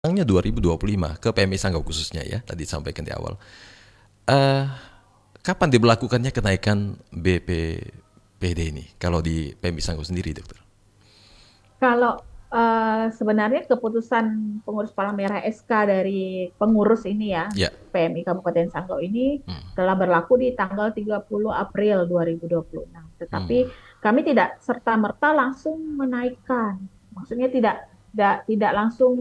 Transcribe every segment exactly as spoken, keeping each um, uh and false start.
Nya dua ribu dua puluh lima ke P M I Sanggau khususnya ya, tadi disampaikan di awal. Eh, kapan diberlakukannya kenaikan B P P D ini kalau di P M I Sanggau sendiri, dokter? Kalau eh, sebenarnya keputusan pengurus Palang Merah S K dari pengurus ini ya, Ya. P M I Kabupaten Sanggau ini Hmm. telah berlaku di tanggal tiga puluh April dua ribu dua puluh enam. Hmm. Tetapi kami tidak serta-merta langsung menaikkan. Maksudnya tidak tidak tidak langsung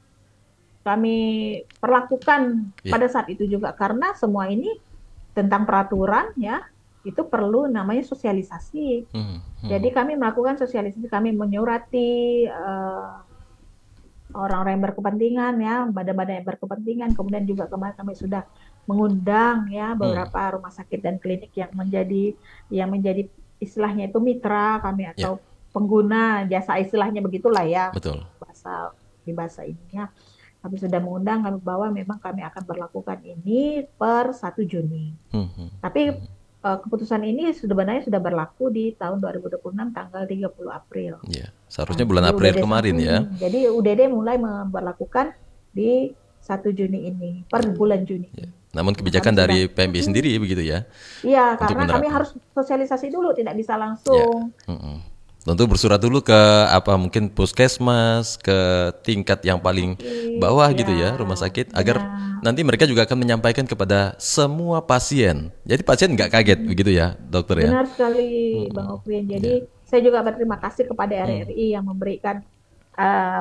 kami perlakukan Ya. pada saat itu juga karena semua ini tentang peraturan ya, itu perlu namanya sosialisasi. Hmm. Jadi Hmm. kami melakukan sosialisasi, kami menyurati eh, orang-orang yang berkepentingan ya, badan-badan yang berkepentingan. Kemudian juga kemarin kami sudah mengundang ya Hmm. beberapa rumah sakit dan klinik yang menjadi yang menjadi istilahnya itu mitra kami Ya, atau pengguna jasa, istilahnya begitulah ya betul. bahasa di bahasa ininya. Kami sudah mengundang kami bahwa memang kami akan berlakukan ini per satu Juni. Hmm. Hmm. Tapi Hmm. eh, keputusan ini sebenarnya sudah berlaku di tahun dua ribu dua puluh enam tanggal tiga puluh April. Ya, Nah, seharusnya bulan jadi April U D D kemarin ya. hmm, jadi U D D mulai memperlakukan di satu Juni ini, per Ya. bulan Juni Ya. ini. Namun Nah, kami kebijakan sudah dari P M I sendiri hmm, begitu ya iya, untuk karena kami menerapkan. harus sosialisasi dulu, tidak bisa Ya. langsung. Hmm. Tentu bersurat dulu ke apa mungkin puskesmas, ke tingkat yang Rumah paling sakit, bawah ya, gitu ya, rumah sakit, agar benar. nanti mereka juga akan menyampaikan kepada semua pasien. Jadi pasien nggak kaget Hmm, begitu ya, dokter ya. benar sekali, Bang Hmm. Okrin. Jadi Ya. saya juga berterima kasih kepada Hmm. R R I yang memberikan eh,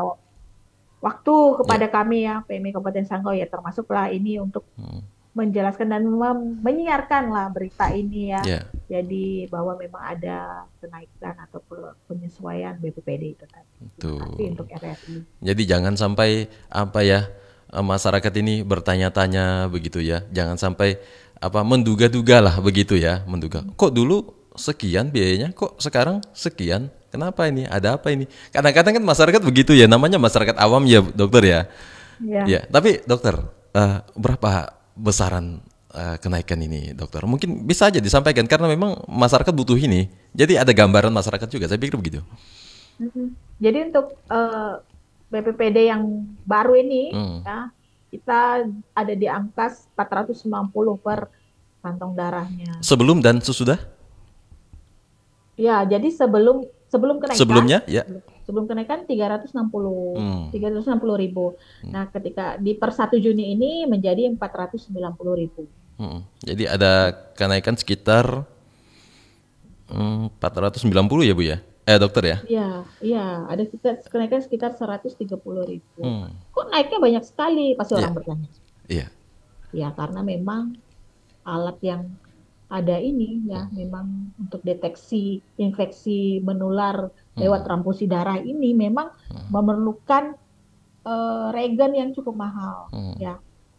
waktu Ya. kepada kami ya, P M I Kabupaten Sanggau ya, termasuklah ini untuk Hmm. menjelaskan dan mem- menyiarkan lah berita ini ya. Ya. Jadi bahwa memang ada kenaikan atau penyesuaian B P P D itu tadi. Terima kasih Tuh. untuk R R I. Jadi jangan sampai apa ya, eh, masyarakat ini bertanya-tanya begitu ya. Jangan sampai apa menduga-duga lah begitu ya, menduga. Kok dulu sekian biayanya, kok sekarang sekian? Kenapa ini? Ada apa ini? Kadang-kadang kan masyarakat begitu ya, namanya masyarakat awam ya, dokter ya. Ya, Ya, tapi dokter, eh, berapa besaran eh, kenaikan ini, dokter? Mungkin bisa aja disampaikan karena memang masyarakat butuh ini. Jadi ada gambaran masyarakat juga, saya pikir begitu. mm-mm. Jadi untuk eh, B P P D yang baru ini Hmm. ya, kita ada di angka empat ratus sembilan puluh per kantong darahnya. Sebelum dan sesudah? Ya, jadi sebelum sebelum kenaikan, Sebelumnya, ya. sebelum, sebelum kenaikan tiga ratus enam puluh Hmm. tiga ratus enam puluh ribu. Nah, ketika di per satu Juni ini menjadi empat ratus sembilan puluh ribu. Hmm. Jadi ada kenaikan sekitar hmm, empat ratus sembilan puluh ya Bu ya? Eh dokter ya? Iya, iya, ada sekitar kenaikan sekitar seratus tiga puluh ribu. Hmm. Kok naiknya banyak sekali? Pasti Iya, orang bertanya. iya. Ya, karena memang alat yang ada ini ya memang untuk deteksi infeksi menular lewat Hmm. transfusi darah ini memang memerlukan eh, regen yang cukup mahal Hmm. ya.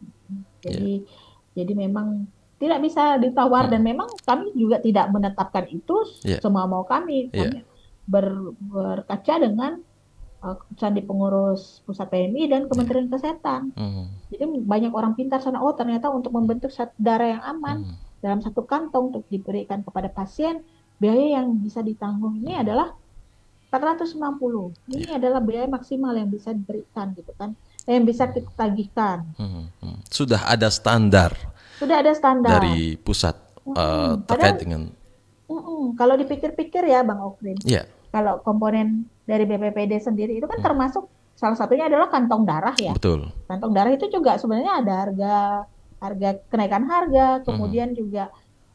Iya. Jadi jadi memang tidak bisa ditawar dan Hmm. memang kami juga tidak menetapkan itu Iya, semau mau kami. iya. Kami ber- berkaca dengan eh, keputusan di pengurus pusat P M I dan Iya. Kementerian Kesehatan. Hmm. Jadi banyak orang pintar sana, oh ternyata untuk membentuk sat- darah yang aman Hmm. dalam satu kantong untuk diberikan kepada pasien, biaya yang bisa ditanggung ini adalah empat ratus sembilan puluh. Iya. Ini adalah biaya maksimal yang bisa diberikan gitu kan, yang bisa kita tagihkan. Hmm. Hmm. Sudah ada standar Sudah ada standar. dari pusat eh, Mm-mm. terkait Padahal dengan mm-mm, kalau dipikir-pikir ya Bang Okrin, ya, kalau komponen dari B P P D sendiri itu kan termasuk salah satunya adalah kantong darah ya. betul. Kantong darah itu juga sebenarnya ada harga harga kenaikan harga, Hmm. kemudian juga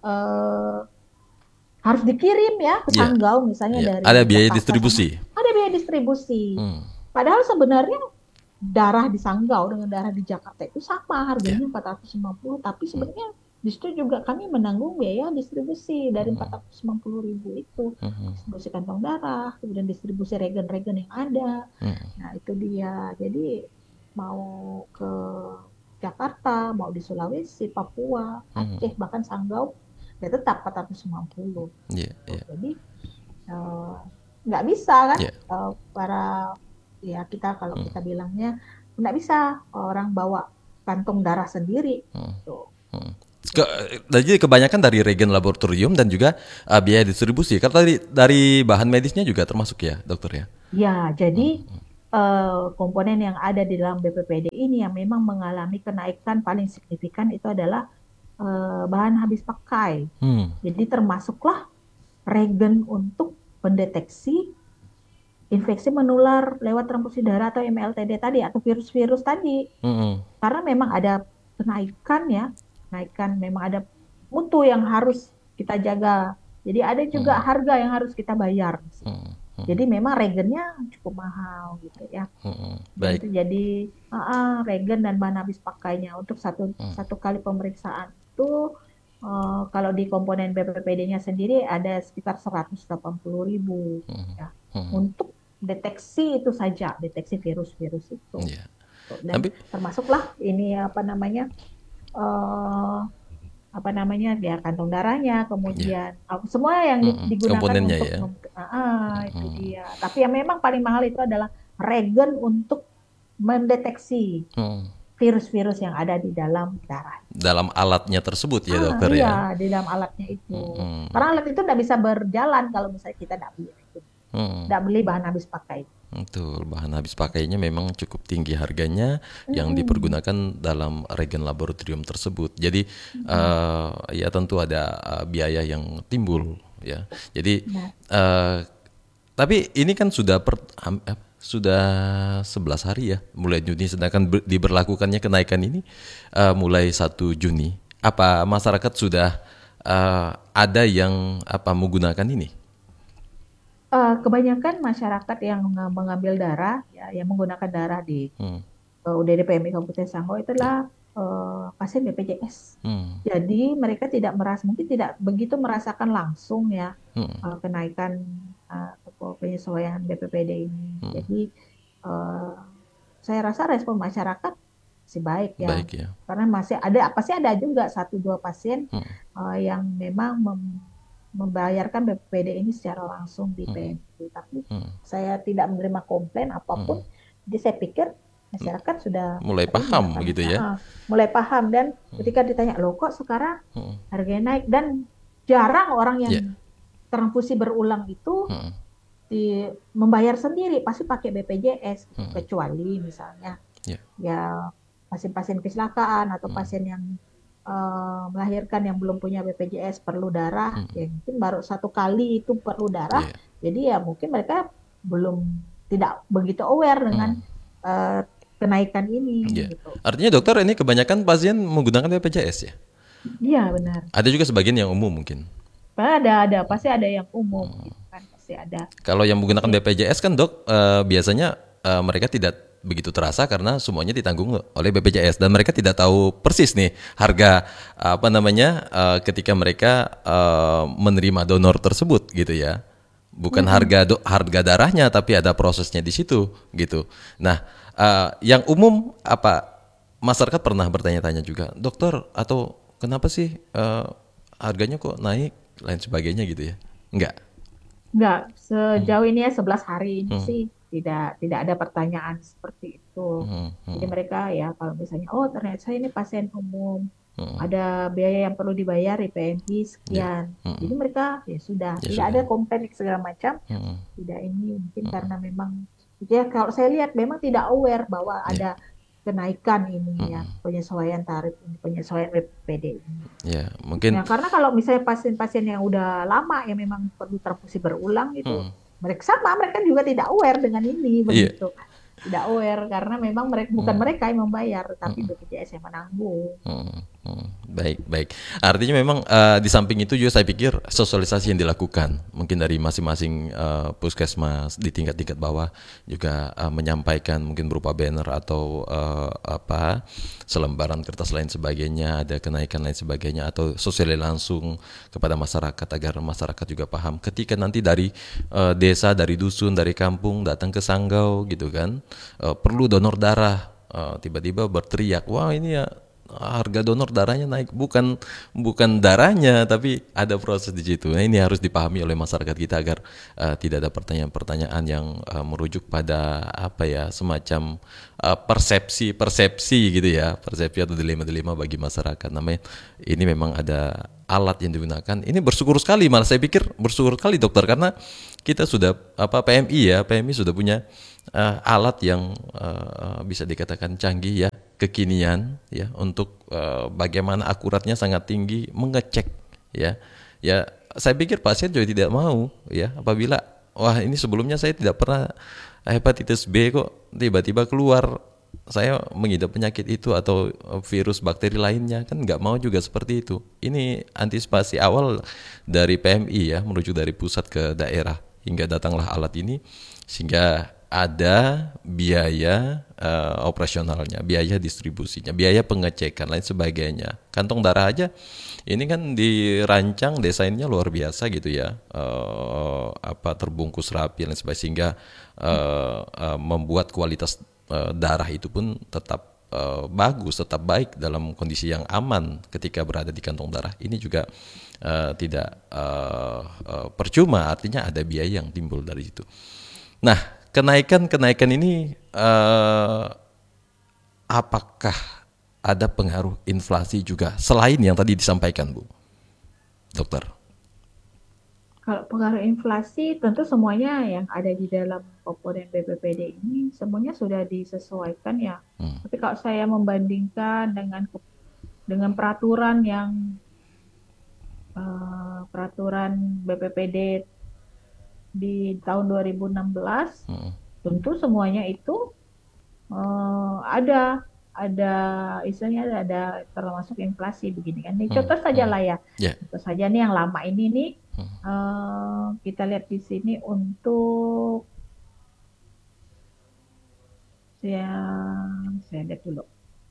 eh, harus dikirim ya ke Ya, Sanggau misalnya ya. Ada dari biaya Jakarta sana. distribusi. Ada biaya distribusi. Hmm. Padahal sebenarnya darah di Sanggau dengan darah di Jakarta itu sama Ya. harganya empat ratus lima puluh, tapi sebenarnya di situ juga kami menanggung biaya distribusi dari empat ratus sembilan puluh ribu itu. Hmm. Distribusi kantong darah, kemudian distribusi regen-regen yang ada. Hmm. Nah, itu dia. Jadi mau ke Jakarta, mau di Sulawesi, Papua, Hmm. Aceh, bahkan Sanggau, ya tetap empat ratus sembilan puluh. Ya, Tuh, ya, jadi eh, nggak bisa kan ya. eh, para ya kita kalau kita bilangnya nggak bisa orang bawa kantong darah sendiri. Hmm. Tuh. Hmm. Ke, jadi kebanyakan dari regen laboratorium dan juga uh, biaya distribusi. Karena dari dari bahan medisnya juga termasuk ya, dokter ya. Ya, jadi eh, komponen yang ada di dalam B P P D ini yang memang mengalami kenaikan paling signifikan itu adalah eh, bahan habis pakai. Hmm. Jadi termasuklah regen untuk pendeteksi infeksi menular lewat transfusi darah atau M L T D tadi atau virus-virus tadi. Hmm. Karena memang ada kenaikan ya, kenaikan memang ada mutu yang harus kita jaga. Jadi ada juga Hmm. harga yang harus kita bayar. Hmm. Jadi memang regennya cukup mahal gitu ya. Hmm. Dan itu Baik. jadi uh, uh, regen dan bahan habis pakainya untuk satu Hmm. satu kali pemeriksaan itu uh, kalau di komponen B P P D-nya sendiri ada sekitar seratus delapan puluh ribu Hmm. ya Hmm. untuk deteksi itu saja, deteksi virus-virus itu. Ya. Dan Tapi termasuklah ini apa namanya uh, apa namanya ya kantong darahnya, ya. kemudian uh, semua yang di- Hmm. digunakan Komponennya untuk ya. mem- ah, ah, itu Hmm. dia. Tapi yang memang paling mahal itu adalah regen untuk mendeteksi Hmm. virus-virus yang ada di dalam darah. Dalam alatnya tersebut ya Ah, dokter ya. iya, di dalam alatnya itu. Hmm. Karena alat itu tidak bisa berjalan kalau misalnya kita tidak beli itu. Hmm. Tidak beli bahan habis pakai. Betul, bahan habis pakainya memang cukup tinggi harganya yang Mm-mm. dipergunakan dalam regen laboratorium tersebut. Jadi eh, ya tentu ada eh, biaya yang timbul ya. Jadi Nah, eh, tapi ini kan sudah per, ham- eh, sudah sebelas hari ya mulai Juni, sedangkan ber- diberlakukannya kenaikan ini eh, mulai satu Juni. Apa masyarakat sudah eh, ada yang apa menggunakan ini? eh, kebanyakan masyarakat yang mengambil darah, ya, yang menggunakan darah di Hmm. eh, U D D P M I Kabupaten Sanggau itulah eh, pasien B P J S. Hmm. Jadi mereka tidak merasa, mungkin tidak begitu merasakan langsung ya Hmm. eh, kenaikan eh, atau penyesuaian B P P D ini. Hmm. Jadi eh, saya rasa respon masyarakat masih baik ya, Baik ya. karena masih ada pasti ada juga satu dua pasien Hmm. eh, yang memang mem- membayarkan B P P D ini secara langsung di Hmm. P M I. Tapi Hmm. saya tidak menerima komplain apapun. Hmm. Jadi saya pikir masyarakat sudah Mulai terima paham karena begitu ya. ah, mulai paham dan ketika ditanya loh kok sekarang Hmm. harganya naik dan jarang orang yang Ya. transfusi berulang itu Hmm. di, membayar sendiri pasti pakai B P J S Hmm. kecuali misalnya Ya. ya pasien-pasien kecelakaan atau Hmm. pasien yang eh, melahirkan yang belum punya B P J S perlu darah Hmm. ya mungkin baru satu kali itu perlu darah Ya. jadi ya mungkin mereka belum tidak begitu aware dengan Hmm. eh, kenaikan ini Ya. gitu. Artinya dokter ini kebanyakan pasien menggunakan B P J S ya. Iya benar. Ada juga sebagian yang umum mungkin. Ada ada pasti ada yang umum gitu kan pasti ada. Kalau yang menggunakan Tapi B P J S kan dok eh, biasanya eh, mereka tidak begitu terasa karena semuanya ditanggung oleh B P J S dan mereka tidak tahu persis nih harga apa namanya eh, ketika mereka eh, menerima donor tersebut gitu ya. Bukan mm-mm. harga do, harga darahnya tapi ada prosesnya di situ gitu. Nah, eh, yang umum apa masyarakat pernah bertanya-tanya juga, dokter atau kenapa sih eh, harganya kok naik lain sebagainya gitu ya? Enggak. Enggak, Hmm. sejauh ini ya sebelas hari ini Hmm. sih tidak tidak ada pertanyaan seperti itu. Hmm. Jadi Hmm. mereka ya kalau misalnya oh ternyata saya ini pasien umum, Hmm. ada biaya yang perlu dibayar di P M I Ya. sekian. Hmm. Jadi mereka ya sudah, Ya tidak sudah. ada komplain segala macam. Hmm. Tidak ini mungkin karena memang ya kalau saya lihat memang tidak aware bahwa Ya. ada kenaikan ini ya, Hmm. penyesuaian tarif ini, penyesuaian B P P D ini. Ya, mungkin Ya, karena kalau misalnya pasien-pasien yang udah lama yang memang perlu transfusi berulang itu, hmm. mereka sama, mereka juga tidak aware dengan ini Iya. begitu. Tidak aware karena memang mereka bukan Hmm. mereka yang membayar, tapi B P J S yang menanggung. Hmm, hmm. Baik, baik. Artinya memang eh, di samping itu juga saya pikir sosialisasi yang dilakukan mungkin dari masing-masing eh, puskesmas di tingkat-tingkat bawah juga eh, menyampaikan mungkin berupa banner atau eh, apa selembaran kertas lain sebagainya, ada kenaikan lain sebagainya atau sosialisasi langsung kepada masyarakat agar masyarakat juga paham. Ketika nanti dari eh, desa, dari dusun, dari kampung datang ke Sanggau gitu kan, eh, perlu donor darah, eh, tiba-tiba berteriak, wah ini ya harga donor darahnya naik, bukan bukan darahnya tapi ada proses di situ. Nah, ini harus dipahami oleh masyarakat kita agar uh, tidak ada pertanyaan-pertanyaan yang uh, merujuk pada apa ya, semacam uh, persepsi persepsi gitu ya, persepsi atau dilema-dilema bagi masyarakat. Namanya ini memang ada alat yang digunakan. Ini bersyukur sekali, malah saya pikir bersyukur sekali dokter, karena kita sudah apa P M I ya, P M I sudah punya uh, alat yang uh, bisa dikatakan canggih ya, kekinian ya, untuk uh, bagaimana akuratnya sangat tinggi mengecek ya. Ya, saya pikir pasien juga tidak mau ya apabila wah ini sebelumnya saya tidak pernah hepatitis B kok tiba-tiba keluar saya mengidap penyakit itu atau virus bakteri lainnya, kan nggak mau juga seperti itu. Ini antisipasi awal dari P M I ya, merujuk dari pusat ke daerah hingga datanglah alat ini, sehingga ada biaya uh, operasionalnya, biaya distribusinya, biaya pengecekan lain sebagainya. Kantong darah aja ini kan dirancang desainnya luar biasa gitu ya, uh, apa terbungkus rapi dan sebagainya, sehingga uh, uh, membuat kualitas uh, darah itu pun tetap uh, bagus, tetap baik dalam kondisi yang aman ketika berada di kantong darah. Ini juga uh, tidak uh, uh, percuma, artinya ada biaya yang timbul dari itu. Nah, kenaikan-kenaikan ini uh, apakah ada pengaruh inflasi juga selain yang tadi disampaikan, Bu Dokter? Kalau pengaruh inflasi, tentu semuanya yang ada di dalam komponen B P P D ini semuanya sudah disesuaikan ya. Hmm. Tapi kalau saya membandingkan dengan dengan peraturan yang uh, peraturan B P P D di tahun dua ribu enam belas, hmm. tentu semuanya itu uh, ada ada istilahnya ada, ada termasuk inflasi begini kan. Ini hmm. contoh saja lah ya. Yeah. Contoh saja nih yang lama ini nih hmm. uh, kita lihat di sini untuk saya saya lihat dulu.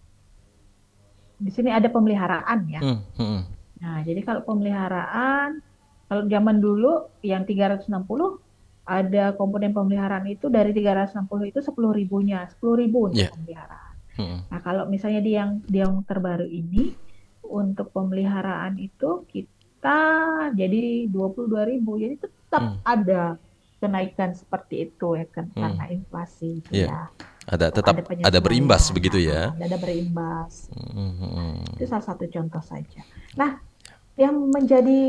Di sini ada pemeliharaan ya. Hmm. Hmm. Nah, jadi kalau pemeliharaan, kalau zaman dulu yang tiga ratus enam puluh ada komponen pemeliharaan itu dari tiga ratus enam puluh itu sepuluh ribunya, sepuluh ribu untuk yeah. pemeliharaan. Hmm. Nah, kalau misalnya di yang di yang terbaru ini untuk pemeliharaan itu kita jadi dua puluh dua ribu. Jadi tetap hmm. ada kenaikan seperti itu ya kan, hmm. karena inflasi gitu yeah. ya. Ada tetap ada, ada berimbas begitu ya. Ada, ada berimbas. Hmm. Itu salah satu contoh saja. Nah, yang menjadi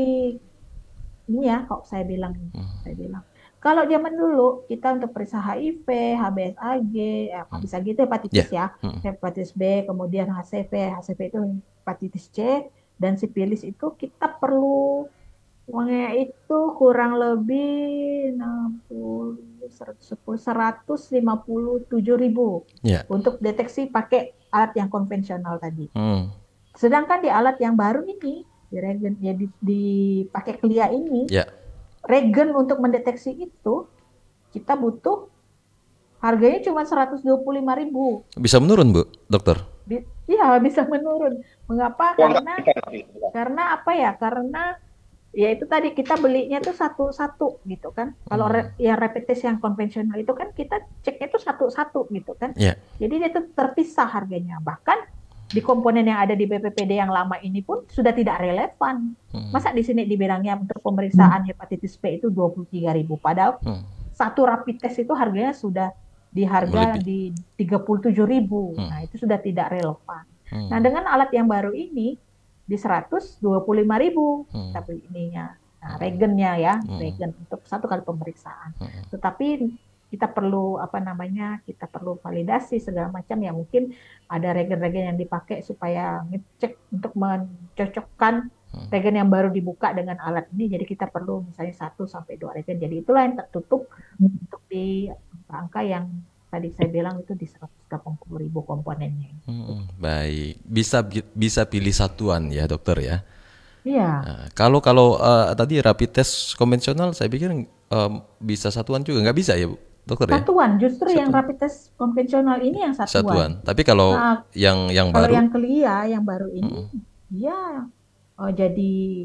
ini ya kok saya bilang hmm. saya bilang kalau zaman dulu kita untuk periksa H I V, H B S A G, ya, hmm. bisa gitu hepatitis yeah. ya, hmm. hepatitis B, kemudian H C V, H C V itu hepatitis C, dan sipilis itu kita perlu uangnya itu kurang lebih enam puluh, seratus sepuluh, seratus lima puluh tujuh ribu yeah. untuk deteksi pakai alat yang konvensional tadi. Hmm. Sedangkan di alat yang baru ini, di regen, ya dipakai Clia ini, yeah. regen untuk mendeteksi itu kita butuh harganya cuma seratus dua puluh lima ribu. Bisa menurun, Bu, Dokter? Iya, bisa menurun. Mengapa? Karena karena apa ya? Karena ya itu tadi kita belinya tuh satu-satu gitu kan. Kalau hmm. re, ya rapid test yang konvensional itu kan kita ceknya tuh satu-satu gitu kan. Yeah. Jadi dia tuh terpisah harganya. Bahkan di komponen yang ada di B P P D yang lama ini pun sudah tidak relevan. Hmm. Masa di sini dibilangnya untuk pemeriksaan hepatitis B itu dua puluh tiga ribu, padahal hmm. satu rapid test itu harganya sudah di harga Lebih. di tiga puluh tujuh ribu. Hmm. Nah, itu sudah tidak relevan. Hmm. Nah, dengan alat yang baru ini di seratus dua puluh lima ribu hmm. tapi ininya. Nah, regennya ya, hmm. regen untuk satu kali pemeriksaan. Hmm. Tetapi kita perlu apa namanya kita perlu validasi segala macam ya, mungkin ada regen-regen yang dipakai supaya ngecek untuk mencocokkan hmm. regen yang baru dibuka dengan alat ini, jadi kita perlu misalnya satu sampai dua regen, jadi itulah yang tertutup untuk di angka yang tadi saya bilang itu di seratus delapan puluh ribu komponennya. Hmm, baik, bisa bisa pilih satuan ya dokter ya. Iya. Nah, kalau kalau uh, tadi rapid test konvensional saya pikir uh, bisa satuan juga, nggak bisa ya Bu? Dokter satuan, ya? justru satuan. Yang rapid test konvensional ini yang satuan. Satuan. Tapi kalau nah, yang yang kalau baru, yang Clia yang baru ini, hmm. ya oh, jadi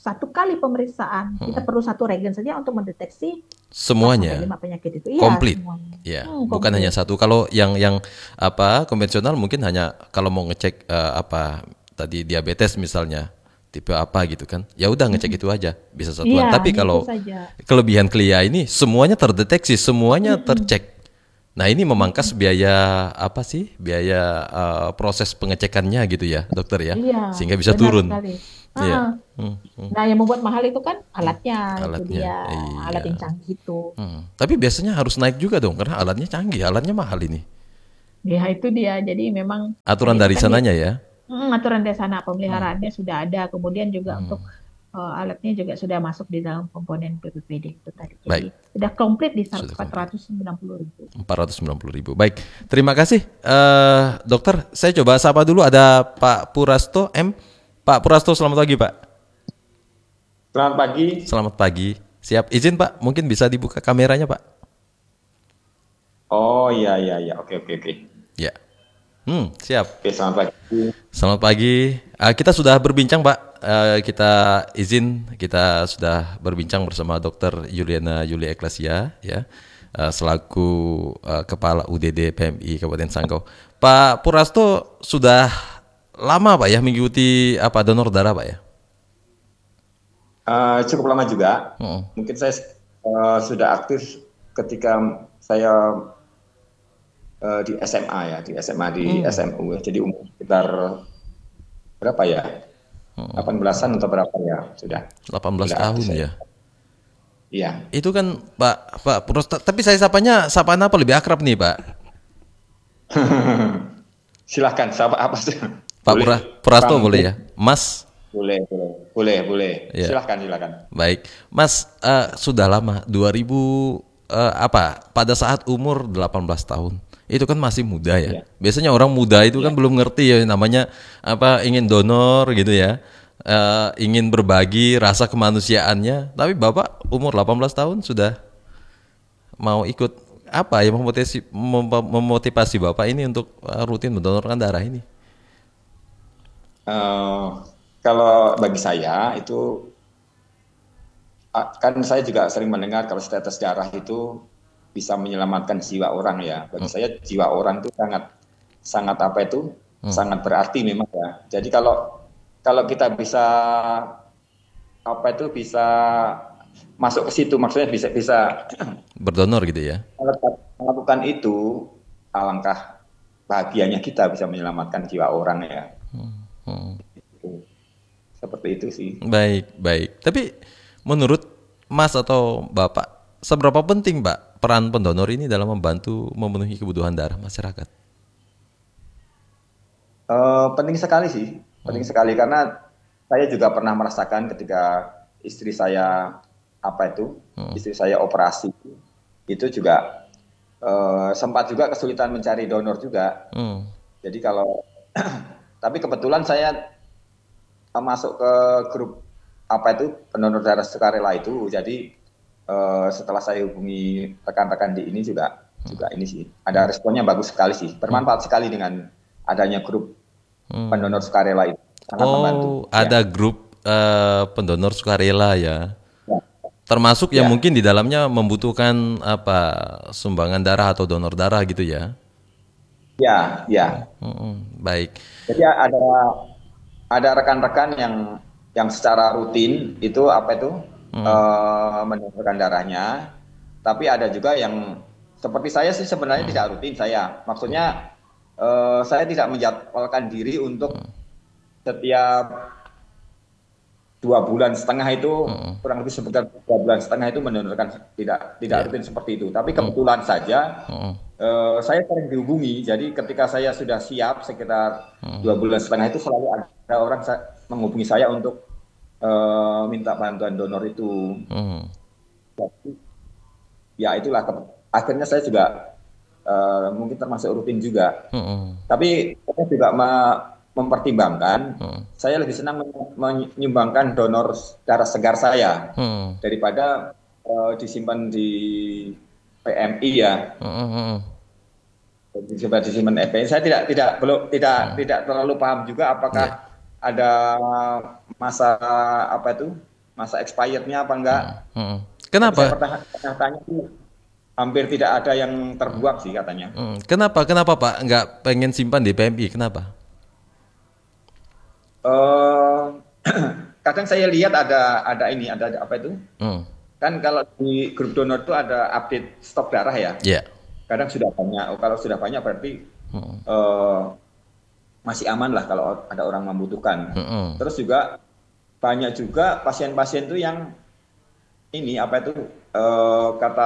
satu kali pemeriksaan hmm. kita perlu satu regen saja untuk mendeteksi semuanya lima penyakit itu. Komplit. Iya, ya, hmm, bukan komplit. Hanya satu. Kalau yang yang apa konvensional mungkin hanya kalau mau ngecek uh, apa tadi diabetes misalnya tipe apa gitu kan, ya udah ngecek hmm. itu aja bisa satuan. Ya, tapi kalau kelebihan Clia ini semuanya terdeteksi, semuanya hmm. tercek. Nah ini memangkas biaya apa sih biaya uh, proses pengecekannya gitu ya dokter ya, iya, sehingga bisa turun. Iya. Hmm, hmm. Nah yang membuat mahal itu kan alatnya, alatnya itu dia iya. alat yang canggih itu. Hmm. Tapi biasanya harus naik juga dong karena alatnya canggih, alatnya mahal ini. Ya itu dia, jadi memang aturan dari kan sananya ya. Hmm, aturan dari sana pemeliharaannya hmm. sudah ada, kemudian juga hmm. untuk uh, alatnya juga sudah masuk di dalam komponen P P P D itu tadi. Jadi baik. Sudah komplit di empat ratus sembilan puluh ribu. empat ratus sembilan puluh ribu. Baik, terima kasih uh, dokter. Saya coba sapa dulu ada Pak Purasto M. Pak Purasto, selamat pagi Pak. Selamat pagi. Selamat pagi. Siap, izin Pak, mungkin bisa dibuka kameranya Pak. Oh iya iya iya, oke oke oke. Ya. Hmm, siap. Oke, selamat pagi. Selamat pagi. Uh, kita sudah berbincang Pak. Uh, kita izin kita sudah berbincang bersama Dokter Yuliana Yulia Eklesia ya. Uh, selaku uh, Kepala U D D P M I Kabupaten Sanggau. Pak Purasto sudah lama Pak ya mengikuti apa donor darah Pak ya? Uh, cukup lama juga. Hmm. Mungkin saya uh, sudah aktif ketika saya uh, di S M A ya, di S M A di hmm. S M U. Jadi umur sekitar berapa ya? Hmm. delapan belasan atau berapa ya sudah? delapan belas sudah tahun ya. Iya. Itu kan Pak Pak Purasto, tapi saya sapanya sapaan apa lebih akrab nih Pak? Silahkan sapa apa sih? Pak Pura, Purasto boleh ya, Mas? Boleh, boleh, boleh, boleh. Ya. Silahkan, silahkan. Baik, Mas uh, sudah lama dua ribu uh, apa? Pada saat umur delapan belas tahun, itu kan masih muda ya. ya. Biasanya orang muda itu ya. kan belum ngerti ya namanya apa ingin donor gitu ya, uh, ingin berbagi rasa kemanusiaannya. Tapi Bapak umur delapan belas tahun sudah mau ikut apa ya memotivasi, memotivasi Bapak ini untuk uh, rutin mendonorkan darah ini? Uh, kalau bagi saya itu uh, kan saya juga sering mendengar kalau tetes darah itu bisa menyelamatkan jiwa orang ya. Bagi hmm. saya jiwa orang itu sangat sangat apa itu hmm. sangat berarti memang ya. Jadi kalau kalau kita bisa apa itu bisa masuk ke situ, maksudnya bisa bisa berdonor gitu ya. Melakukan itu, alangkah bahagianya kita bisa menyelamatkan jiwa orang ya. Hmm. Hmm. Seperti itu sih. Baik, baik. Tapi menurut Mas atau Bapak, seberapa penting Pak peran pendonor ini dalam membantu memenuhi kebutuhan darah masyarakat? Uh, penting sekali sih, penting hmm. sekali karena saya juga pernah merasakan ketika istri saya apa itu, hmm. istri saya operasi itu juga uh, sempat juga kesulitan mencari donor juga. Hmm. Jadi kalau tapi kebetulan saya masuk ke grup apa itu pendonor darah sukarela itu, jadi uh, setelah saya hubungi rekan-rekan di ini juga hmm. juga ini sih ada responnya bagus sekali sih, bermanfaat hmm. sekali dengan adanya grup hmm. pendonor sukarela itu. Sangat oh, membantu. ada Ya. grup uh, pendonor sukarela ya. ya. Termasuk yang ya. mungkin di dalamnya membutuhkan apa sumbangan darah atau donor darah gitu ya. Ya, ya. Hmm, baik. Jadi ada ada rekan-rekan yang yang secara rutin itu apa itu hmm. uh, mendonorkan darahnya, tapi ada juga yang seperti saya sih sebenarnya hmm. tidak rutin saya. Maksudnya uh, saya tidak menjadwalkan diri untuk hmm. setiap dua bulan setengah itu hmm. kurang lebih sekitar dua bulan setengah itu mendonorkan, tidak tidak yeah. rutin seperti itu. Tapi kebetulan hmm. saja hmm. Uh, saya sering dihubungi, jadi ketika saya sudah siap sekitar hmm. dua bulan setengah itu selalu ada orang sa- menghubungi saya untuk uh, minta bantuan donor itu. Hmm. Jadi, ya itulah ke- akhirnya saya juga uh, mungkin termasuk rutin juga. Hmm. Tapi saya juga ma- mempertimbangkan, hmm. saya lebih senang men- menyumbangkan donor darah segar saya hmm. daripada uh, disimpan di P M I ya. Hmm. Disimpan disimpan P M I. Saya tidak tidak belum tidak hmm. tidak terlalu paham juga apakah yeah. ada masa apa itu masa expirednya apa enggak. Hmm. Hmm. Kenapa? Saya pernah, pernah tanya tuh, hampir tidak ada yang terbuang sih katanya. Hmm. Kenapa? Kenapa Pak nggak pengen simpan di P M I? Kenapa? Uh, kadang saya lihat ada ada ini ada, ada apa itu? Hmm. Kan kalau di grup donor itu ada update stok darah ya. Ya. Yeah. Kadang sudah banyak. Oh, kalau sudah banyak berarti hmm. uh, masih aman lah kalau ada orang membutuhkan. Hmm. Terus juga banyak juga pasien-pasien itu yang ini apa itu uh, kata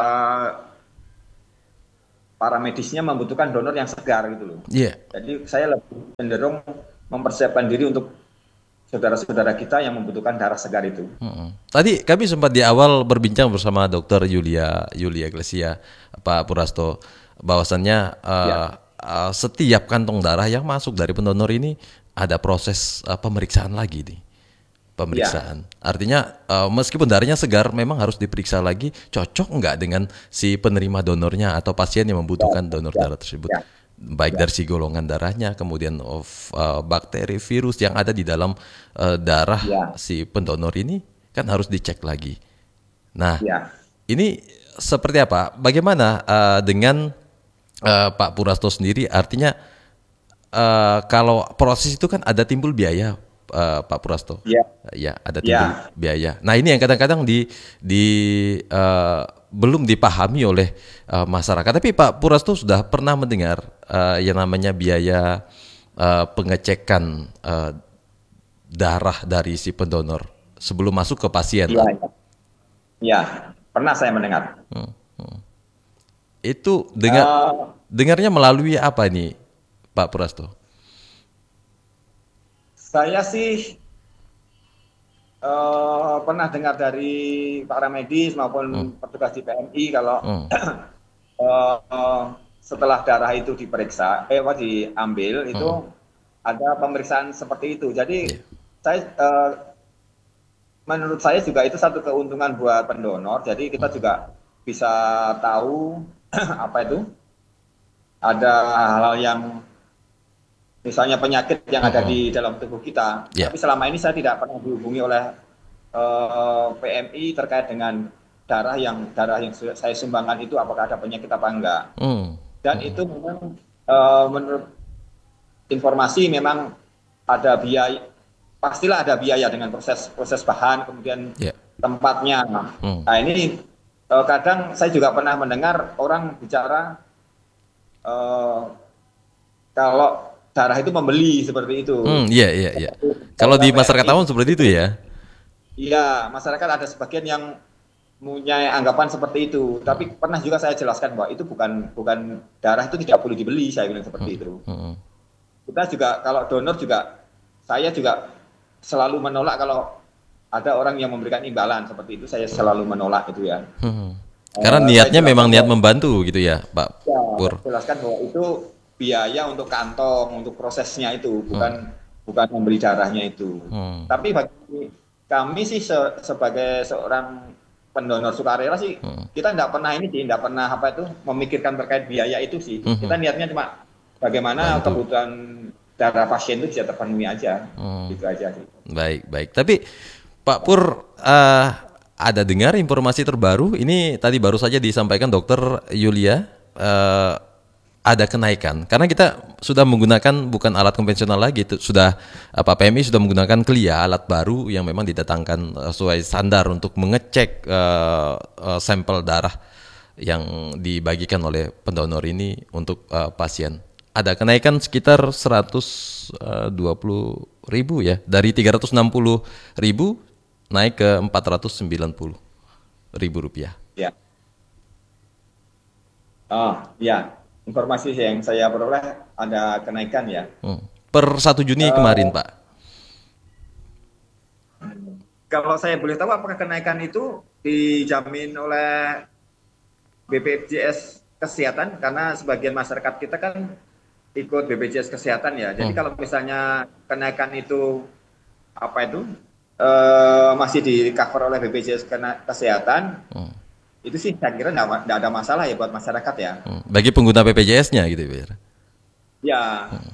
para medisnya membutuhkan donor yang segar gitu loh. Iya. Yeah. Jadi saya lebih cenderung mempersiapkan diri untuk saudara-saudara kita yang membutuhkan darah segar itu. Hmm. Tadi kami sempat di awal berbincang bersama Dokter Yulia Yulia Glesia, Pak Purasto, bahwasannya uh, ya. uh, setiap kantong darah yang masuk dari pendonor ini ada proses uh, pemeriksaan lagi nih. Pemeriksaan. Ya. Artinya uh, meskipun darahnya segar, memang harus diperiksa lagi cocok nggak dengan si penerima donornya atau pasien yang membutuhkan ya. donor ya. darah tersebut. Ya. Baik ya. dari si golongan darahnya, kemudian of, uh, bakteri, virus yang ada di dalam uh, darah ya. si pendonor ini kan harus dicek lagi. Nah, ya. ini seperti apa? Bagaimana uh, dengan uh, Pak Purasto sendiri? Artinya uh, kalau proses itu kan ada timbul biaya, uh, Pak Purasto. Ya, ya ada timbul ya. biaya. Nah, ini yang kadang-kadang di di uh, belum dipahami oleh uh, masyarakat. Tapi Pak Purasto sudah pernah mendengar uh, yang namanya biaya uh, pengecekan uh, darah dari si pendonor sebelum masuk ke pasien. Iya, ya. ya, pernah saya mendengar. Hmm, hmm. Itu dengar uh, dengarnya melalui apa nih, Pak Purasto? Saya sih Uh, pernah dengar dari para medis maupun hmm. petugas di P M I kalau hmm. uh, uh, setelah darah itu diperiksa, eh apa diambil itu hmm. ada pemeriksaan seperti itu. Jadi yeah. saya, uh, menurut saya juga itu satu keuntungan buat pendonor. Jadi kita hmm. juga bisa tahu apa itu ada hal-hal yang misalnya penyakit yang ada di dalam tubuh kita. Yeah. Tapi selama ini saya tidak pernah dihubungi oleh uh, P M I terkait dengan darah yang darah yang saya sumbangkan itu apakah ada penyakit apa enggak. Mm. Dan mm. itu memang uh, menurut informasi memang ada biaya, pastilah ada biaya dengan proses proses bahan kemudian yeah. tempatnya. Mm. Nah ini uh, kadang saya juga pernah mendengar orang bicara uh, kalau darah itu membeli seperti itu. Hmm, iya iya iya. Kalau di masyarakat awam seperti itu ya. Iya, masyarakat ada sebagian yang punya anggapan seperti itu. Tapi pernah juga saya jelaskan bahwa itu bukan bukan darah itu tidak boleh dibeli, saya bilang seperti hmm, itu. Hmm. Kita juga kalau donor juga saya juga selalu menolak kalau ada orang yang memberikan imbalan seperti itu, saya selalu menolak itu ya. Hmm. Karena uh, niatnya memang niat membantu gitu ya, Pak ya, Pur. Jelaskan bahwa itu biaya untuk kantong, untuk prosesnya itu, bukan hmm. bukan membeli darahnya itu. Hmm. Tapi bagi kami sih se sebagai seorang pendonor sukarela sih, hmm. kita tidak pernah ini sih, tidak pernah apa itu memikirkan terkait biaya itu sih. Hmm. Kita niatnya cuma bagaimana Bantu. kebutuhan darah pasien itu bisa terpenuhi aja, hmm. gitu aja sih. Baik baik. Tapi Pak Pur uh, ada dengar informasi terbaru? Ini tadi baru saja disampaikan Dokter Yulia. Uh, ada kenaikan karena kita sudah menggunakan bukan alat konvensional lagi, itu sudah apa P M I sudah menggunakan Clia, alat baru yang memang didatangkan uh, sesuai standar untuk mengecek uh, uh, sampel darah yang dibagikan oleh pendonor ini untuk uh, pasien. Ada kenaikan sekitar seratus dua puluh ribu ya, dari tiga ratus enam puluh ribu naik ke empat ratus sembilan puluh ribu rupiah. Ya. Oh ya. Informasi yang saya peroleh ada kenaikan ya. Hmm. Per satu Juni uh, kemarin, Pak. Kalau saya boleh tahu apakah kenaikan itu dijamin oleh B P J S Kesehatan? Karena sebagian masyarakat kita kan ikut B P J S Kesehatan ya. Jadi hmm. kalau misalnya kenaikan itu apa itu uh, masih di cover oleh B P J S Kesehatan, hmm. itu sih saya kira tidak ada masalah ya buat masyarakat ya. Hmm. Bagi pengguna B P J S-nya gitu ya. Ya. Hmm.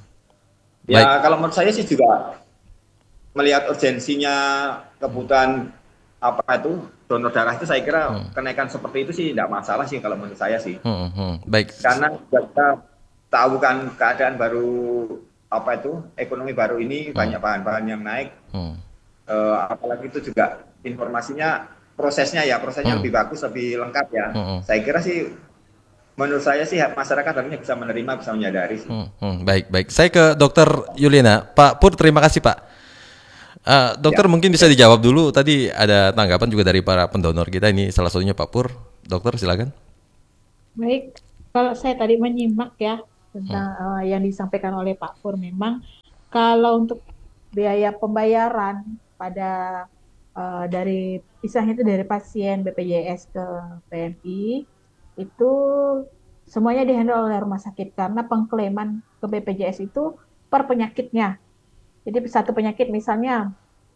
Ya Baik. Kalau menurut saya sih juga melihat urgensinya kebutuhan apa itu donor darah itu saya kira hmm. kenaikan seperti itu sih tidak masalah sih kalau menurut saya sih. Hmm, hmm. Baik. Karena kita tahu kan keadaan baru apa itu ekonomi baru ini hmm. banyak bahan-bahan yang naik. Hmm. Uh, apalagi itu juga informasinya prosesnya ya prosesnya hmm. lebih bagus lebih lengkap ya. Hmm. Saya kira sih menurut saya sih masyarakat harusnya bisa menerima bisa menyadari sih. Hmm. Hmm. Baik baik. Saya ke Dokter Yuliana. Pak Pur terima kasih Pak. Uh, dokter ya. Mungkin bisa dijawab dulu, tadi ada tanggapan juga dari para pendonor kita ini, salah satunya Pak Pur. Dokter silakan. Baik, kalau saya tadi menyimak ya tentang hmm. uh, yang disampaikan oleh Pak Pur, memang kalau untuk biaya pembayaran pada uh, dari pisahnya itu dari pasien B P J S ke P M I itu semuanya dihandle oleh rumah sakit karena pengklaiman ke B P J S itu per penyakitnya. Jadi satu penyakit misalnya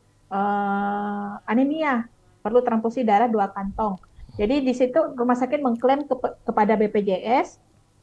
uh, anemia, perlu transfusi darah dua kantong. Jadi di situ rumah sakit mengklaim ke, kepada B P J S,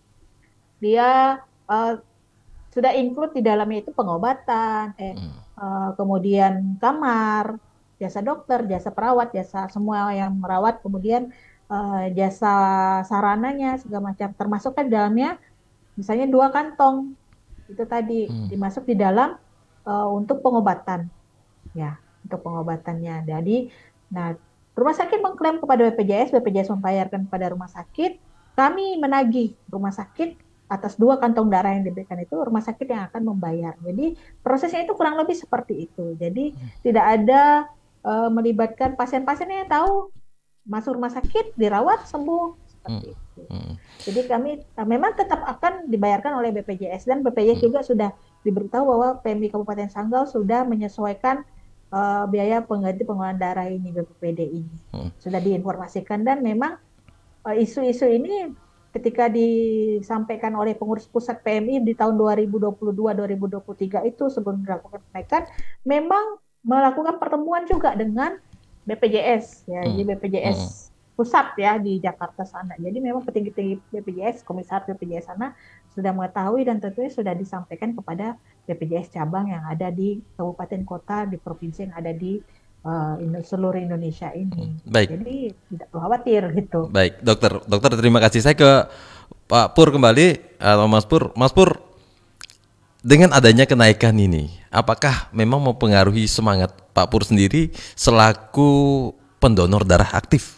dia uh, sudah include di dalamnya itu pengobatan, eh, uh, kemudian kamar, jasa dokter, jasa perawat, jasa semua yang merawat, kemudian uh, jasa sarananya segala macam, termasuk kan di dalamnya misalnya dua kantong itu tadi hmm. dimasuk di dalam Uh, untuk pengobatan, ya, untuk pengobatannya. Jadi, nah, rumah sakit mengklaim kepada B P J S, B P J S membayarkan kepada rumah sakit, kami menagih rumah sakit atas dua kantong darah yang diberikan itu, rumah sakit yang akan membayar. Jadi, prosesnya itu kurang lebih seperti itu. Jadi, hmm. tidak ada uh, melibatkan pasien-pasiennya yang tahu masuk rumah sakit, dirawat, sembuh, seperti hmm. itu. Hmm. Jadi, kami uh, memang tetap akan dibayarkan oleh B P J S, dan B P J S hmm. juga sudah diberitahu bahwa P M I Kabupaten Sanggau sudah menyesuaikan uh, biaya pengganti pengeluaran darah ini B P P D ini. Hmm. Sudah diinformasikan dan memang uh, isu-isu ini ketika disampaikan oleh pengurus pusat P M I di tahun dua ribu dua puluh dua dua ribu dua puluh tiga itu sebelum dilakukan kenaikan memang melakukan pertemuan juga dengan B P J S ya, hmm. di B P J S hmm. pusat ya di Jakarta sana. Jadi memang petinggi-petinggi B P J S, komisaris B P J S sana sudah mengetahui dan tentunya sudah disampaikan kepada B P J S cabang yang ada di kabupaten kota di provinsi yang ada di uh, seluruh Indonesia ini. Baik. Jadi tidak perlu khawatir gitu. Baik, dokter. Dokter terima kasih. Saya ke Pak Pur kembali atau Mas Pur. Mas Pur, dengan adanya kenaikan ini, apakah memang mempengaruhi semangat Pak Pur sendiri selaku pendonor darah aktif?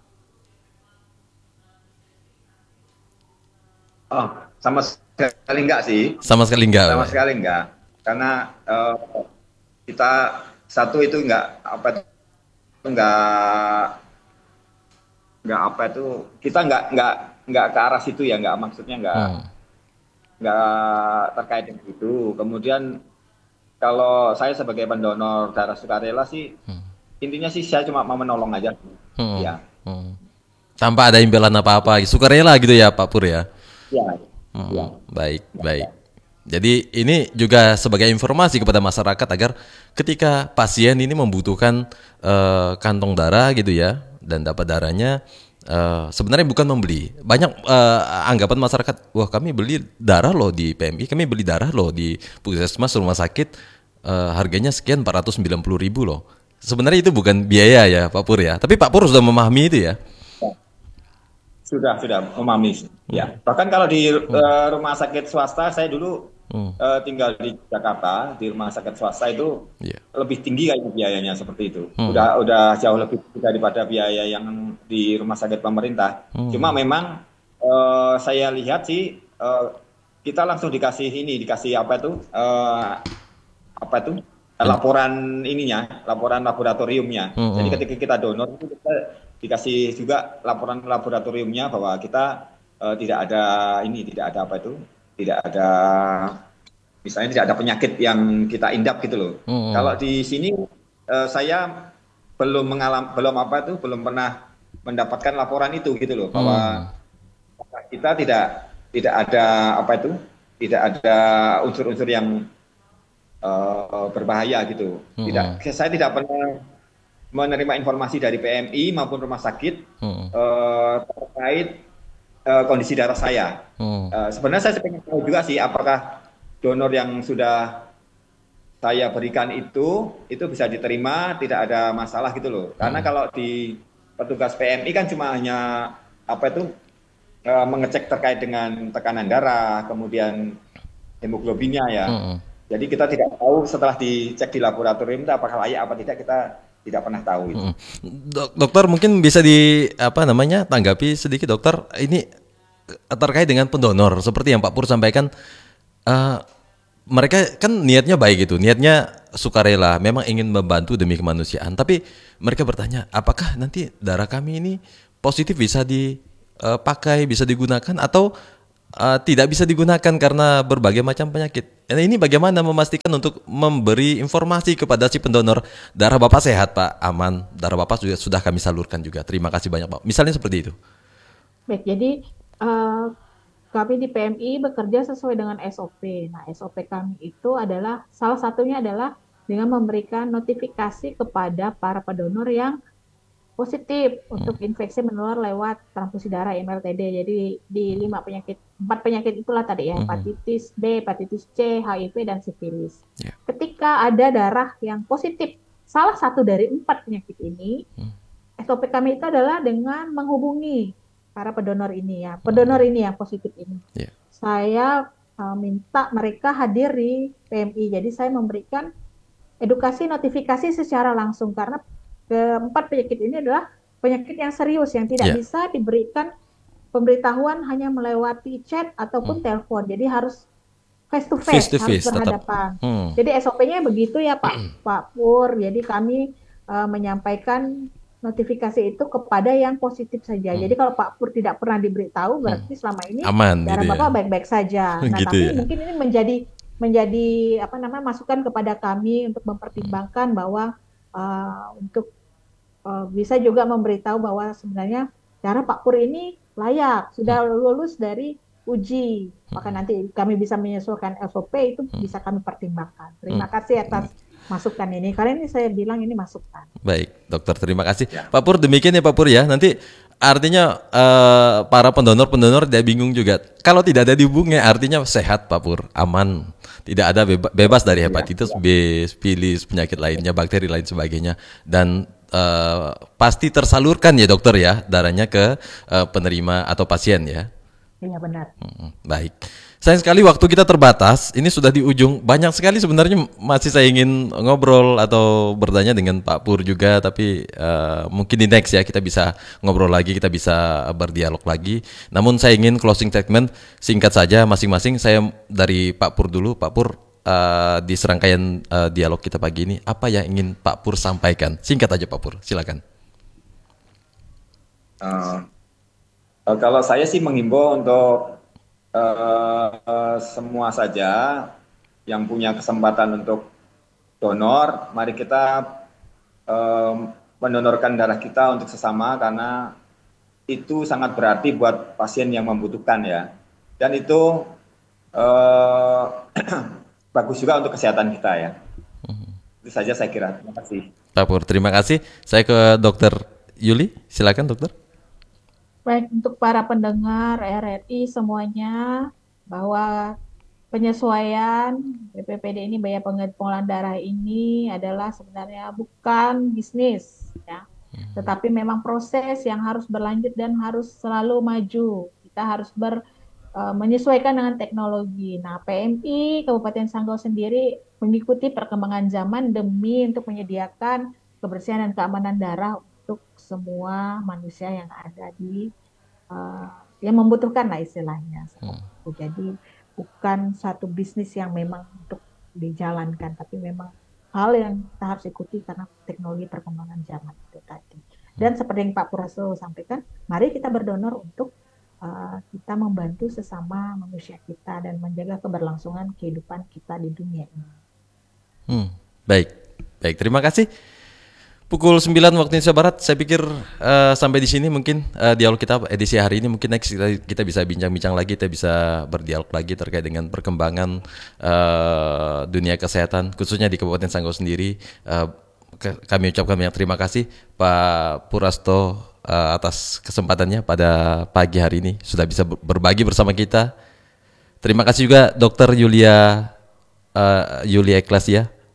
Oh, sama sekali enggak sih. Sama sekali enggak. Sama sekali enggak. Karena uh, kita satu itu enggak apa itu enggak enggak apa itu kita enggak enggak enggak ke arah situ ya, enggak maksudnya enggak hmm. enggak terkait dengan itu. Kemudian kalau saya sebagai pendonor darah sukarela sih hmm. intinya sih saya cuma mau menolong aja. Hmm. Ya. Hmm. Tanpa ada imbalan apa-apa, sukarela gitu ya Pak Pur ya. Ya, hmm, ya. Baik, ya, baik. Ya. Jadi ini juga sebagai informasi kepada masyarakat agar ketika pasien ini membutuhkan uh, kantong darah gitu ya dan dapat darahnya, uh, sebenarnya bukan membeli. Banyak uh, anggapan masyarakat, wah kami beli darah loh di P M I, kami beli darah loh di puskesmas rumah sakit, uh, harganya sekian empat ratus sembilan puluh ribu loh. Sebenarnya itu bukan biaya ya Pak Pur ya. Tapi Pak Pur sudah memahami itu ya. Sudah, sudah memahami. Hmm. Ya, bahkan kalau di hmm. uh, rumah sakit swasta, saya dulu hmm. uh, tinggal di Jakarta, di rumah sakit swasta itu yeah. lebih tinggi kayaknya biayanya seperti itu. Hmm. Udah, udah jauh lebih tinggi daripada biaya yang di rumah sakit pemerintah. Hmm. Cuma memang uh, saya lihat sih uh, kita langsung dikasih ini, dikasih apa itu, uh, apa itu laporan ininya, laporan laboratoriumnya. Hmm. Jadi ketika kita donor itu kita dikasih juga laporan laboratoriumnya bahwa kita uh, tidak ada ini, tidak ada apa itu, tidak ada misalnya tidak ada penyakit yang kita indap gitu loh. Hmm. Kalau di sini uh, saya belum mengalami, belum apa itu, belum pernah mendapatkan laporan itu gitu loh, bahwa hmm. kita tidak tidak ada apa itu, tidak ada unsur-unsur yang uh, berbahaya gitu. Hmm. Tidak, saya tidak pernah menerima informasi dari P M I maupun rumah sakit hmm. uh, terkait uh, kondisi darah saya. Hmm. Uh, sebenarnya saya pengen tahu juga sih apakah donor yang sudah saya berikan itu, itu bisa diterima, tidak ada masalah gitu loh. Karena hmm. kalau di petugas P M I kan cuma hanya apa itu e, mengecek terkait dengan tekanan darah, kemudian hemoglobinnya ya. Hmm. Jadi kita tidak tahu setelah dicek di laboratorium itu apakah layak apa tidak, kita tidak pernah tahu itu. Hmm. Dokter mungkin bisa di apa namanya tanggapi sedikit dokter, ini terkait dengan pendonor seperti yang Pak Pur sampaikan. Uh, mereka kan niatnya baik gitu, niatnya sukarela, memang ingin membantu demi kemanusiaan. Tapi mereka bertanya, apakah nanti darah kami ini positif bisa dipakai, bisa digunakan, atau uh, tidak bisa digunakan karena berbagai macam penyakit. Nah, ini bagaimana memastikan untuk memberi informasi kepada si pendonor, darah Bapak sehat Pak, aman, darah Bapak juga sudah kami salurkan juga. Terima kasih banyak Pak. Misalnya seperti itu. Baik, jadi uh... kami di P M I bekerja sesuai dengan S O P. Nah, S O P kami itu adalah, salah satunya adalah dengan memberikan notifikasi kepada para pendonor yang positif untuk infeksi menular lewat transfusi darah M L T D. Jadi di lima penyakit, empat penyakit itulah tadi ya, hepatitis B, hepatitis C, H I V, dan sifilis. Yeah. Ketika ada darah yang positif, salah satu dari empat penyakit ini, S O P kami itu adalah dengan menghubungi para pendonor ini ya, pendonor ini yang positif ini. Yeah. Saya uh, minta mereka hadir di P M I. Jadi saya memberikan edukasi, notifikasi secara langsung karena keempat penyakit ini adalah penyakit yang serius yang tidak yeah. bisa diberikan pemberitahuan hanya melewati chat ataupun hmm. telepon. Jadi harus face to face, face, to face harus berhadapan. Hmm. Jadi S O P-nya begitu ya Pak, Pak Pur. Jadi kami uh, menyampaikan notifikasi itu kepada yang positif saja. Hmm. Jadi kalau Pak Pur tidak pernah diberitahu, berarti hmm. selama ini aman, darah gitu Bapak ya? Baik-baik saja. Nah, gitu tapi ya? Mungkin ini menjadi menjadi apa namanya masukan kepada kami untuk mempertimbangkan bahwa uh, untuk uh, bisa juga memberitahu bahwa sebenarnya darah Pak Pur ini layak, sudah lulus dari uji. Maka nanti kami bisa menyesuaikan S O P, itu bisa kami pertimbangkan. Terima kasih atas masukan ini. Karena ini saya bilang ini masukan. Baik, dokter, terima kasih. Ya. Pak Pur, demikian ya Pak Pur ya. Nanti artinya uh, para pendonor-pendonor tidak bingung juga. Kalau tidak ada dihubungnya artinya sehat Pak Pur, aman. Tidak ada beba- bebas dari hepatitis ya, ya. B, sifilis, penyakit lainnya, bakteri lain sebagainya. Dan uh, pasti tersalurkan ya dokter ya darahnya ke uh, penerima atau pasien ya. Iya benar. Hmm, baik. Sayang sekali waktu kita terbatas. Ini sudah di ujung. Banyak sekali sebenarnya masih saya ingin ngobrol atau bertanya dengan Pak Pur juga, tapi uh, mungkin di next ya kita bisa ngobrol lagi, kita bisa berdialog lagi. Namun saya ingin closing statement singkat saja masing-masing. Saya dari Pak Pur dulu. Pak Pur, uh, di serangkaian uh, dialog kita pagi ini, apa yang ingin Pak Pur sampaikan? Singkat aja Pak Pur, silakan. Uh, uh, kalau saya sih menghimbau untuk Uh, uh, semua saja yang punya kesempatan untuk donor, mari kita uh, mendonorkan darah kita untuk sesama karena itu sangat berarti buat pasien yang membutuhkan ya. Dan itu uh, bagus juga untuk kesehatan kita ya. Itu saja saya kira. Terima kasih. Pak Pur, terima kasih. Saya ke Dokter Yuli, silakan Dokter. Baik, untuk para pendengar R R I semuanya, bahwa penyesuaian B P P D ini, biaya pengumpulan darah ini adalah sebenarnya bukan bisnis, ya, tetapi memang proses yang harus berlanjut dan harus selalu maju. Kita harus ber, uh, menyesuaikan dengan teknologi. Nah, P M I Kabupaten Sanggau sendiri mengikuti perkembangan zaman demi untuk menyediakan kebersihan dan keamanan darah untuk semua manusia yang ada di uh, yang membutuhkan lah istilahnya. Hmm. Jadi bukan satu bisnis yang memang untuk dijalankan, tapi memang hal yang kita harus ikuti karena teknologi perkembangan zaman itu tadi. Dan seperti yang Pak Purasto sampaikan, mari kita berdonor untuk uh, kita membantu sesama manusia kita dan menjaga keberlangsungan kehidupan kita di dunia ini. Hmm, baik, baik. Terima kasih. Pukul sembilan waktu Indonesia Barat, saya pikir uh, sampai di sini mungkin uh, dialog kita edisi hari ini. Mungkin next kita, kita bisa bincang-bincang lagi, kita bisa berdialog lagi terkait dengan perkembangan uh, dunia kesehatan, khususnya di Kabupaten Sanggau sendiri. Uh, ke, kami ucapkan banyak terima kasih Pak Purasto uh, atas kesempatannya pada pagi hari ini, sudah bisa berbagi bersama kita. Terima kasih juga Dokter Yulia uh, Yulia Eklasya,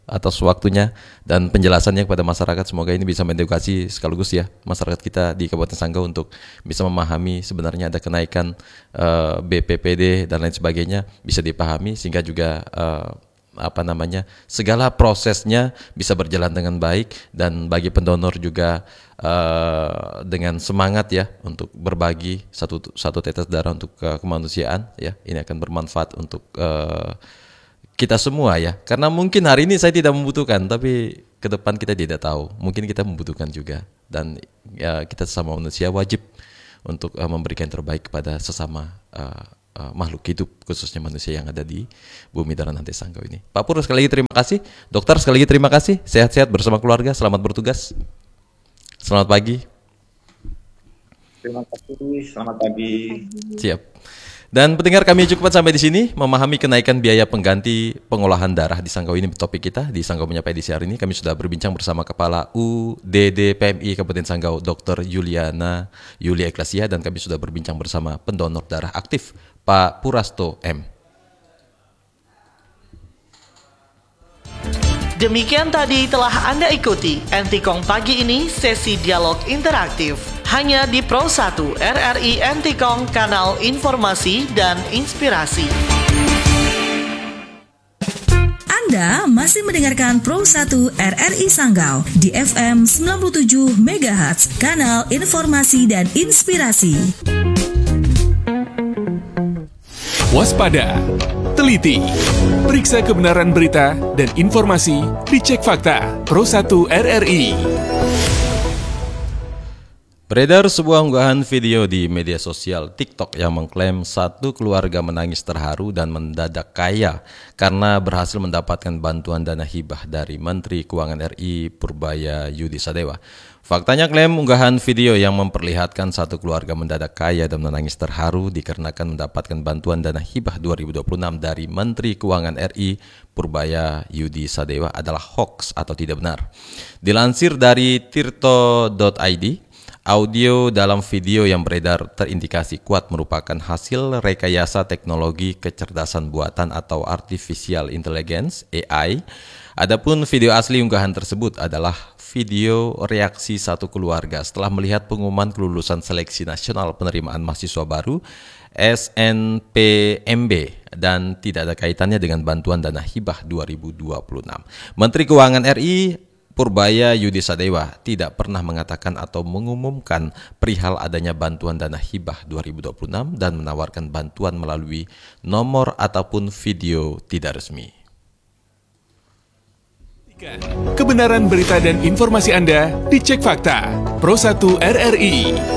atas waktunya dan penjelasannya kepada masyarakat. Semoga ini bisa mengedukasi sekaligus ya masyarakat kita di Kabupaten Sanggau untuk bisa memahami sebenarnya ada kenaikan uh, B P P D dan lain sebagainya, bisa dipahami sehingga juga uh, apa namanya segala prosesnya bisa berjalan dengan baik, dan bagi pendonor juga uh, dengan semangat ya untuk berbagi satu satu tetes darah untuk uh, kemanusiaan ya, ini akan bermanfaat untuk uh, kita semua ya, karena mungkin hari ini saya tidak membutuhkan, tapi ke depan kita tidak tahu, mungkin kita membutuhkan juga, dan ya, kita sesama manusia wajib untuk uh, memberikan yang terbaik kepada sesama uh, uh, makhluk hidup, khususnya manusia yang ada di bumi Daranante Sanggau ini. Pak Pur, sekali lagi terima kasih. Dokter, sekali lagi terima kasih. Sehat-sehat bersama keluarga, selamat bertugas. Selamat pagi. Terima kasih, selamat pagi. Siap. Dan pendengar, kami cukupkan sampai di sini memahami kenaikan biaya pengganti pengolahan darah di Sanggau. Ini topik kita di Sanggau Menyapa edisi hari ini. Kami sudah berbincang bersama Kepala U D D P M I Kabupaten Sanggau, Dokter Yuliana Yulia Eklesia, dan kami sudah berbincang bersama pendonor darah aktif Pak Purasto M. Demikian tadi telah Anda ikuti Entikong pagi ini, sesi dialog interaktif hanya di Pro satu R R I Entikong, kanal informasi dan inspirasi. Anda masih mendengarkan Pro satu R R I Sanggau di F M sembilan puluh tujuh megahertz, kanal informasi dan inspirasi. Waspada, teliti, periksa kebenaran berita dan informasi, dicek fakta. Pro satu R R I. Beredar sebuah unggahan video di media sosial TikTok yang mengklaim satu keluarga menangis terharu dan mendadak kaya karena berhasil mendapatkan bantuan dana hibah dari Menteri Keuangan R I Purbaya Yudi Sadewa. Faktanya, klaim unggahan video yang memperlihatkan satu keluarga mendadak kaya dan menangis terharu dikarenakan mendapatkan bantuan dana hibah dua ribu dua puluh enam dari Menteri Keuangan R I Purbaya Yudi Sadewa adalah hoax atau tidak benar. Dilansir dari tirto dot i d, audio dalam video yang beredar terindikasi kuat merupakan hasil rekayasa teknologi kecerdasan buatan atau artificial intelligence A I. Adapun video asli unggahan tersebut adalah video reaksi satu keluarga setelah melihat pengumuman kelulusan seleksi nasional penerimaan mahasiswa baru S N P M B dan tidak ada kaitannya dengan bantuan dana hibah dua ribu dua puluh enam. Menteri Keuangan R I Purbaya Yudi Sadewa tidak pernah mengatakan atau mengumumkan perihal adanya bantuan dana hibah dua ribu dua puluh enam dan menawarkan bantuan melalui nomor ataupun video tidak resmi. Kebenaran berita dan informasi Anda dicek fakta. Pro satu R R I.